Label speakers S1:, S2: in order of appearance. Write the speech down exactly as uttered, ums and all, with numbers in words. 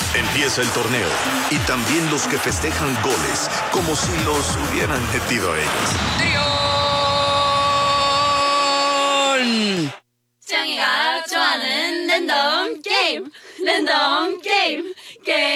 S1: Empieza el torneo y también los que festejan goles como si los hubieran metido ellos.
S2: 트리온!
S3: 수영이가 좋아하는 랜덤 게임 랜덤 게임 게임